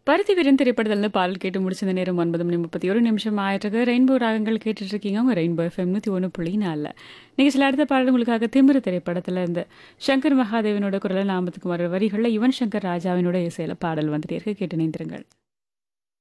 பருத்தி வீரன் திரைப்படத்துல பாடல் கேட்டு முடிச்ச நேரம் 9:31 ஆயிட்டிருக்கு. ரெயின்போ ராகங்கள் கேட்டுட்டு இருக்கீங்க. உங்க ரெயின்போ எஃப்எம் 101.4. நிகழ்ச்சியில் அடுத்த பாடல் உங்களுக்காக திமிரு திரைப்படத்துல இருந்து சங்கர் மகாதேவனோட குரல நாமத்துக்குமார் வரிகளில் யுவன் சங்கர் ராஜாவினோட இசையில பாடல் வந்துட்டே இருக்கு. கேட்டு இணைந்திருங்கள்.